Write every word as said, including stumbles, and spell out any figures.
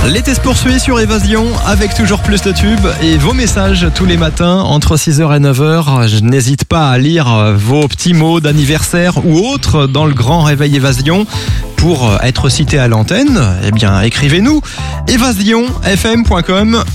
L'été se poursuit sur Évasion avec toujours plus de tubes et vos messages tous les matins entre six heures et neuf heures. Je n'hésite pas à lire vos petits mots d'anniversaire ou autres dans le grand réveil Évasion. Pour être cité à l'antenne, eh bien écrivez-nous évasion f m point com